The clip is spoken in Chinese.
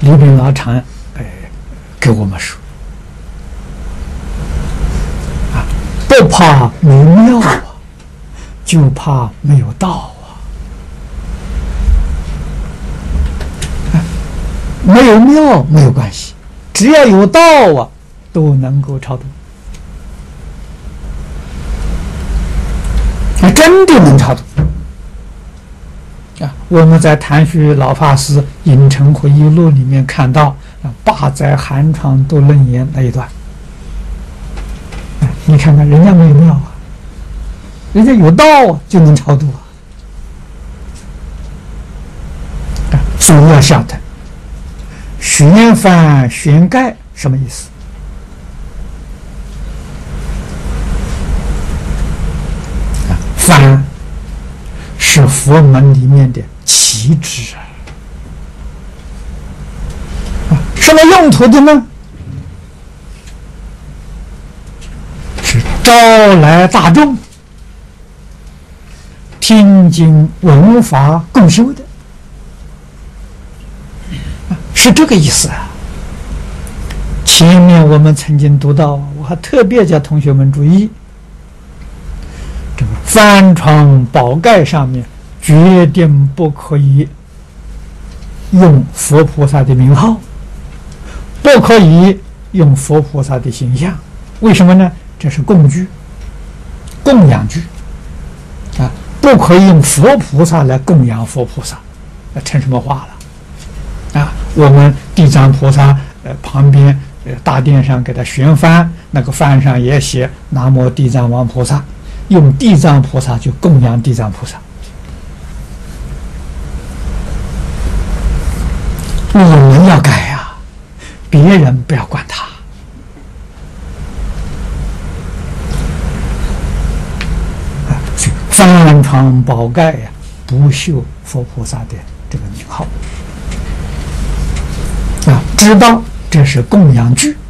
李炳老常给我们说啊，不怕没庙啊，就怕没有道啊。没有庙没有关系，只要有道啊，都能够超度。真的能超度啊！我们在谭旭老法师《影城回忆录》里面看到八载寒窗度楞严那一段，你看看人家没有庙啊，人家有道啊，就能超度啊！所以要晓得玄翻玄盖什么意思？翻是佛门里面的旗帜啊，什么用途的呢？是招来大众听经闻法共修的，是这个意思啊。前面我们曾经读到，我还特别叫同学们注意。这个翻床宝盖上面决定不可以用佛菩萨的名号，不可以用佛菩萨的形象。为什么呢？这是供具、供养具啊，不可以用佛菩萨来供养佛菩萨，那成什么话了啊？我们地藏菩萨旁边大殿上给他悬幡，那个幡上也写南无地藏王菩萨。用地藏菩萨就供养地藏菩萨，我们要改啊，别人不要管他。翻床宝盖呀，不绣佛菩萨的这个名号啊，知道这是供养具。